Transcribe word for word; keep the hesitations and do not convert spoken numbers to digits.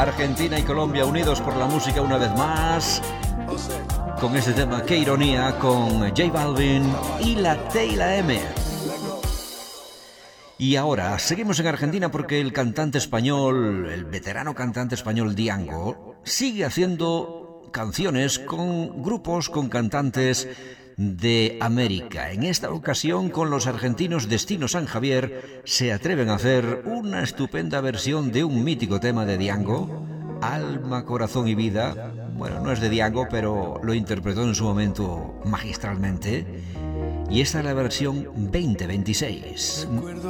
Argentina y Colombia unidos por la música una vez más, con este tema Qué ironía, con J Balvin y la T y la M. Y ahora seguimos en Argentina porque el cantante español, el veterano cantante español Diango, sigue haciendo canciones con grupos, con cantantes de América. En esta ocasión, con los argentinos Destino San Javier, se atreven a hacer una estupenda versión de un mítico tema de Diango, Alma, Corazón y Vida. Bueno, no es de Diango, pero lo interpretó en su momento magistralmente. Y esta es la versión veinte veintiséis.